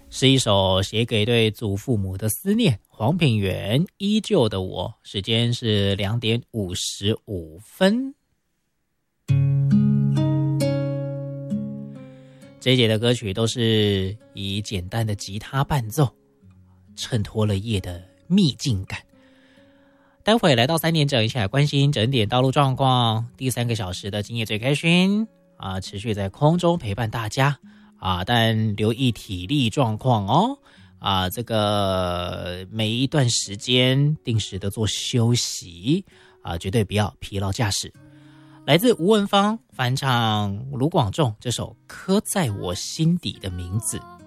是一首写给对祖父母的思念。黄品源依旧的我，时间是2点55分。这一节的歌曲都是以简单的吉他伴奏，衬托了夜的秘境感。待会来到3点整，一起来关心整点道路状况。第3个小时的今夜最开心持续在空中陪伴大家但留意体力状况哦这个每一段时间定时的做休息绝对不要疲劳驾驶。来自吴文芳翻唱卢广仲这首《刻在我心底的名字》。